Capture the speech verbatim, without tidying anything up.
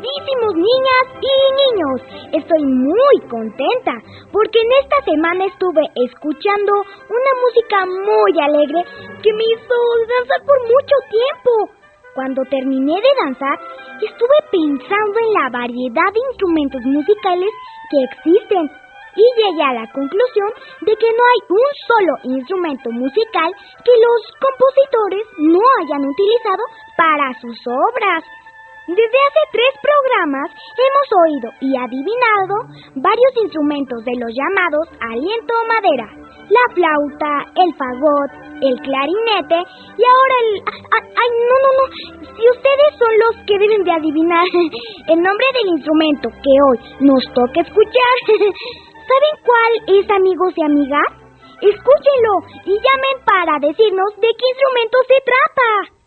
queridísimos niñas y niños, estoy muy contenta porque en esta semana estuve escuchando una música muy alegre que me hizo danzar por mucho tiempo. Cuando terminé de danzar, estuve pensando en la variedad de instrumentos musicales que existen y llegué a la conclusión de que no hay un solo instrumento musical que los compositores no hayan utilizado para sus obras. Desde hace tres programas hemos oído y adivinado varios instrumentos de los llamados aliento madera, la flauta, el fagot, el clarinete y ahora el... ¡Ay, no, no, no! Si ustedes son los que deben de adivinar el nombre del instrumento que hoy nos toca escuchar, ¿saben cuál es, amigos y amigas? Escúchenlo y llamen para decirnos de qué instrumento se trata.